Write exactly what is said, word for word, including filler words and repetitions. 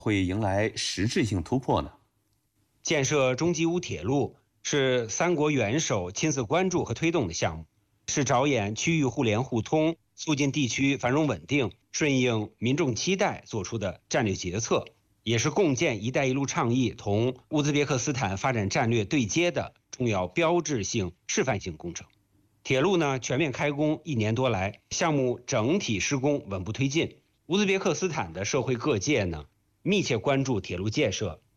会迎来实质性突破呢？ 建设中吉乌铁路是三国元首亲自关注和推动的项目，是着眼区域互联互通、促进地区繁荣稳定、顺应民众期待做出的战略决策，也是共建“一带一路”倡议同乌兹别克斯坦发展战略对接的重要标志性示范性工程。铁路呢全面开工一年多来，项目整体施工稳步推进。乌兹别克斯坦的社会各界呢密切关注铁路建设，